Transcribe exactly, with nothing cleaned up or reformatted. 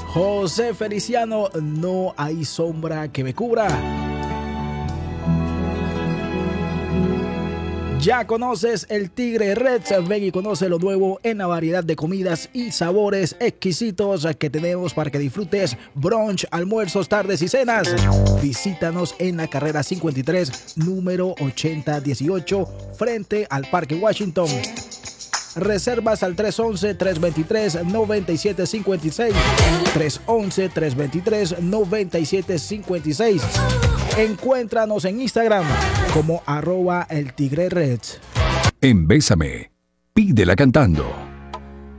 José Feliciano, no hay sombra que me cubra. Ya conoces el Tigre Reds, ven y conoce lo nuevo en la variedad de comidas y sabores exquisitos que tenemos para que disfrutes brunch, almuerzos, tardes y cenas. Visítanos en la carrera cincuenta y tres, número ochenta dieciocho, frente al Parque Washington. Reservas al tres once, tres veintitrés, noventa y siete cincuenta y seis. tres once, tres veintitrés, noventa y siete cincuenta y seis. Encuéntranos en Instagram como arroba el Tigre Reds. En Bésame, pídela cantando.